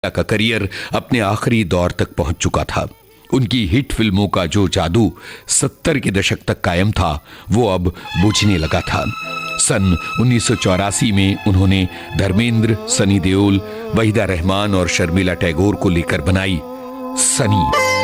का करियर अपने आखिरी दौर तक पहुंच चुका था। उनकी हिट फिल्मों का जो जादू 70 के दशक तक कायम था, वो अब बुझने लगा था। सन 1984 में उन्होंने धर्मेंद्र, सनी देओल, वहीदा रहमान और शर्मिला टैगोर को लेकर बनाई सनी।